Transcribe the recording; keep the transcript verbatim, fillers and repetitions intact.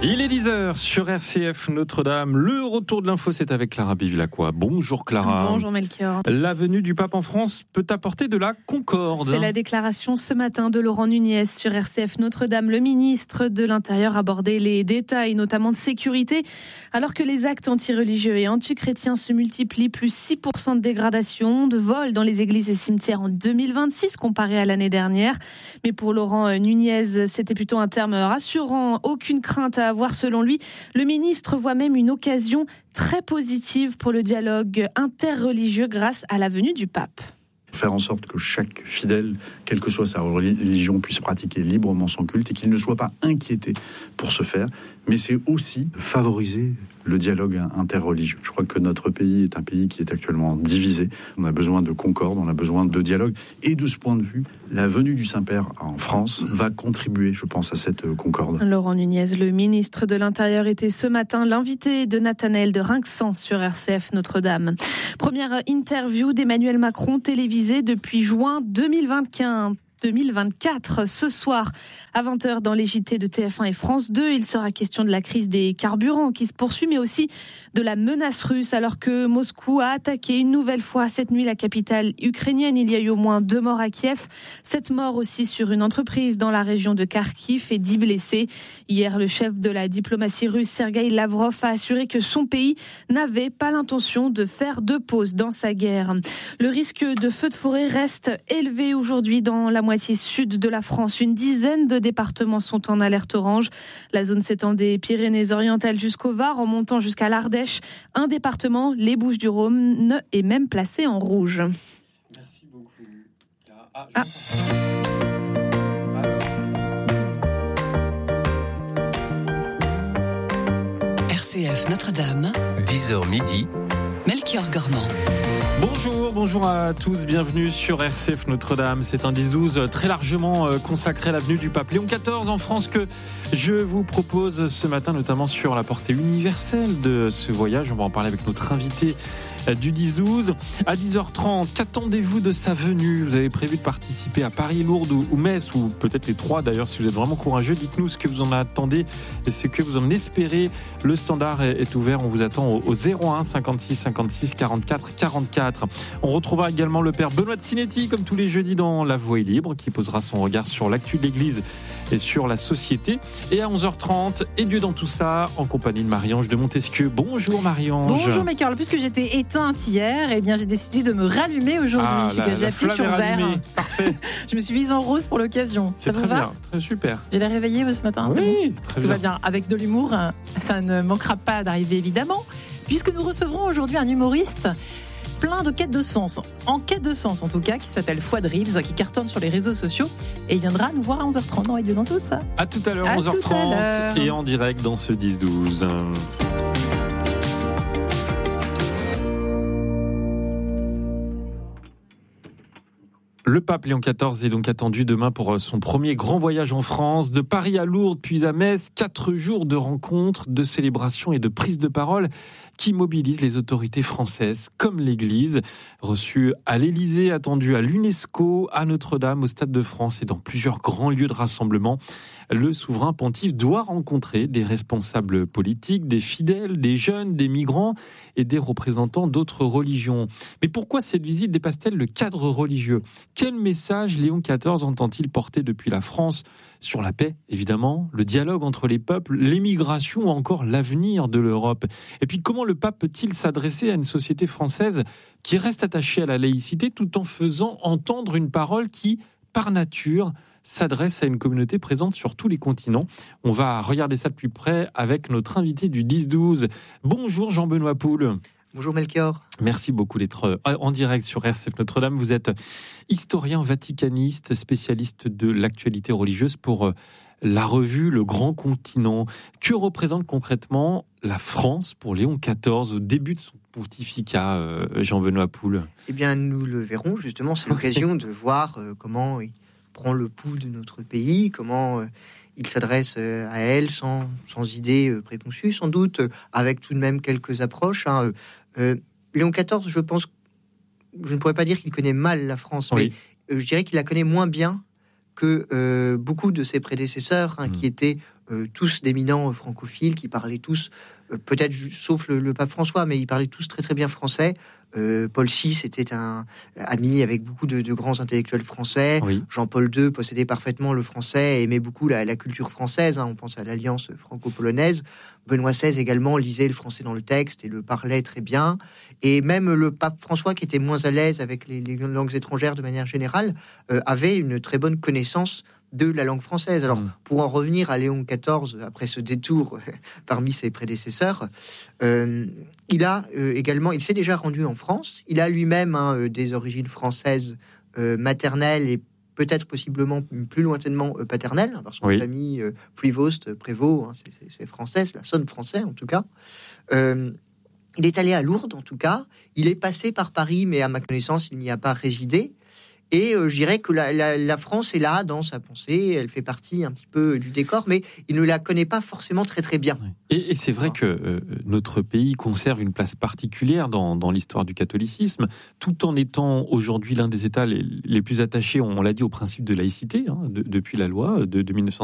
Il est dix heures sur R C F Notre-Dame. Le retour de l'info, c'est avec Clara Bivillacqua. Bonjour Clara. Bonjour Melchior. La venue du pape en France peut apporter de la concorde. C'est la déclaration ce matin de Laurent Nunez sur R C F Notre-Dame. Le ministre de l'Intérieur abordait les détails, notamment de sécurité. Alors que les actes anti-religieux et anti-chrétiens se multiplient, plus six pour cent de dégradation, de vols dans les églises et cimetières en deux mille vingt-six comparé à l'année dernière. Mais pour Laurent Nunez, c'était plutôt un terme rassurant. Aucune crainte à avoir selon lui. Le ministre voit même une occasion très positive pour le dialogue interreligieux grâce à la venue du pape. Faire en sorte que chaque fidèle, quelle que soit sa religion, puisse pratiquer librement son culte et qu'il ne soit pas inquiété pour ce faire. Mais c'est aussi favoriser le dialogue interreligieux. Je crois que notre pays est un pays qui est actuellement divisé. On a besoin de concorde, on a besoin de dialogue. Et de ce point de vue, la venue du Saint-Père en France va contribuer, je pense, à cette concorde. Laurent Nunez, le ministre de l'Intérieur, était ce matin l'invité de Nathanaël de Rinxan sur R C F Notre-Dame. Première interview d'Emmanuel Macron télévisée depuis juin deux mille vingt-quatre. deux mille vingt-quatre. Ce soir, à vingt heures, dans les J T de T F un et France deux, il sera question de la crise des carburants qui se poursuit, mais aussi de la menace russe, alors que Moscou a attaqué une nouvelle fois cette nuit la capitale ukrainienne. Il y a eu au moins deux morts à Kiev, sept morts aussi sur une entreprise dans la région de Kharkiv et dix blessés. Hier, le chef de la diplomatie russe, Sergueï Lavrov, a assuré que son pays n'avait pas l'intention de faire de pause dans sa guerre. Le risque de feu de forêt reste élevé aujourd'hui dans la moitié sud de la France. Une dizaine de départements sont en alerte orange. La zone s'étend des Pyrénées-Orientales jusqu'au Var, en montant jusqu'à l'Ardèche. Un département, les Bouches-du-Rhône, est même placé en rouge. Merci beaucoup. Ah, ah. R C F Notre-Dame, dix heures midi, Melchior Gormand. Bonjour, bonjour à tous, bienvenue sur R C F Notre-Dame. C'est un dix douze très largement consacré à la venue du pape Léon quatorze en France que je vous propose ce matin, notamment sur la portée universelle de ce voyage. On va en parler avec notre invité du dix douze. À dix heures trente, qu'attendez-vous de sa venue ? Vous avez prévu de participer à Paris, Lourdes ou Metz, ou peut-être les trois d'ailleurs, si vous êtes vraiment courageux. Dites-nous ce que vous en attendez et ce que vous en espérez. Le standard est ouvert, on vous attend au zéro un cinquante-six cinquante-six quarante-quatre quarante-quatre. On retrouvera également le père Benoît de Sinetti, comme tous les jeudis dans La Voix est libre, qui posera son regard sur l'actu de l'Église et sur la société. Et à onze heures trente, et Dieu dans tout ça, en compagnie de Marie-Ange de Montesquieu. Bonjour Marie-Ange. Bonjour Melchior, puisque j'étais éteinte hier, eh bien j'ai décidé de me rallumer aujourd'hui. Ah, la, j'ai appuyé sur vert. Parfait. Je me suis mise en rose pour l'occasion. C'est ça très vous va bien, très super. J'ai les réveillé ce matin, oui, c'est bon très Tout bien. va bien. Avec de l'humour, ça ne manquera pas d'arriver évidemment, puisque nous recevrons aujourd'hui un humoriste plein de quêtes de sens, en quête de sens en tout cas, qui s'appelle Fouad Reeves, qui cartonne sur les réseaux sociaux, et il viendra nous voir à onze heures trente. Non, et Dieu dans tout ça. À tout à l'heure, à onze heures trente, tout à l'heure. Et en direct dans ce dix douze. Le pape Léon quatorze est donc attendu demain pour son premier grand voyage en France. De Paris à Lourdes, puis à Metz, quatre jours de rencontres, de célébrations et de prises de parole qui mobilisent les autorités françaises comme l'Église. Reçu à l'Élysée, attendu à l'UNESCO, à Notre-Dame, au Stade de France et dans plusieurs grands lieux de rassemblement, le souverain pontife doit rencontrer des responsables politiques, des fidèles, des jeunes, des migrants et des représentants d'autres religions. Mais pourquoi cette visite dépasse-t-elle le cadre religieux ? Quel message Léon quatorze entend-il porter depuis la France sur la paix, évidemment, le dialogue entre les peuples, l'émigration ou encore l'avenir de l'Europe ? Et puis comment le pape peut-il s'adresser à une société française qui reste attachée à la laïcité tout en faisant entendre une parole qui, par nature, s'adresse à une communauté présente sur tous les continents. On va regarder ça de plus près avec notre invité du dix douze. Bonjour Jean-Benoît Poul. Bonjour Melchior. Merci beaucoup d'être en direct sur R C F Notre-Dame. Vous êtes historien vaticaniste, spécialiste de l'actualité religieuse pour la revue Le Grand Continent. Que représente concrètement la France pour Léon quatorze au début de son pontificat, Jean-Benoît Poul ? Eh bien, nous le verrons justement. C'est l'occasion de voir comment il prend le pouls de notre pays, comment il s'adresse à elle sans, sans idées préconçues, sans doute, avec tout de même quelques approches. Hein. Euh, Léon quatorze, je pense, je ne pourrais pas dire qu'il connaît mal la France, oui. mais euh, je dirais qu'il la connaît moins bien que euh, beaucoup de ses prédécesseurs, hein, mmh. qui étaient euh, tous d'éminents francophiles qui parlaient tous, euh, peut-être sauf le, le pape François, mais ils parlaient tous très très bien français. Euh, Paul six était un ami avec beaucoup de, de grands intellectuels français. Oui. Jean-Paul deux possédait parfaitement le français et aimait beaucoup la, la culture française. Hein. On pense à l'alliance franco-polonaise. Benoît seize également lisait le français dans le texte et le parlait très bien. Et même le pape François, qui était moins à l'aise avec les, les langues étrangères de manière générale, euh, avait une très bonne connaissance de la langue française. Alors, mmh. pour en revenir à Léon quatorze, après ce détour parmi ses prédécesseurs, euh, il a euh, également, il s'est déjà rendu en France. Il a lui-même hein, des origines françaises euh, maternelles et peut-être possiblement plus lointainement euh, paternelles, parce que oui. sa famille euh, Prévost, Prévost, hein, c'est, c'est, c'est français, cela sonne français en tout cas. Euh, il est allé à Lourdes en tout cas. Il est passé par Paris, mais à ma connaissance, il n'y a pas résidé. Et euh, je dirais que la, la, la France est là dans sa pensée, elle fait partie un petit peu du décor, mais il ne la connaît pas forcément très très bien. Et, et c'est vrai que euh, notre pays conserve une place particulière dans, dans l'histoire du catholicisme, tout en étant aujourd'hui l'un des États les, les plus attachés, on, on l'a dit, au principe de laïcité, hein, de, depuis la loi de, de mille neuf cent